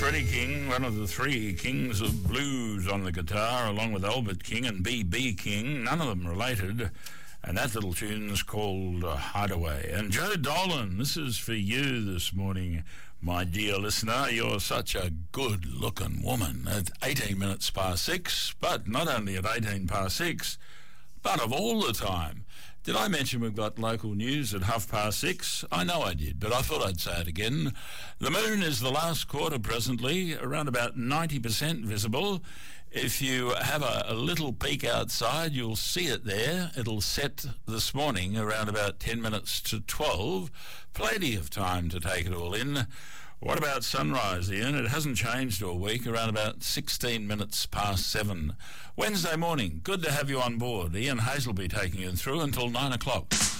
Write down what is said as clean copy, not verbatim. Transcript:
Freddie King, one of the three kings of blues on the guitar, along with Albert King and B.B. King, none of them related. And that little tune's called Hideaway. And Joe Dolan, this is for you this morning, my dear listener. You're such a good-looking woman. At 18 minutes past 6, but not only at 18 past 6, but of all the time. Did I mention we've got local news at 6:30? I know I did, but I thought I'd say it again. The moon is the last quarter presently, around about 90% visible. If you have a little peek outside, you'll see it there. It'll set this morning around about 10 minutes to 12. Plenty of time to take it all in. What about sunrise, Ian? It hasn't changed all week, around about 16 minutes past 7. Wednesday morning, good to have you on board. Ian Hayes will be taking you through until 9 o'clock.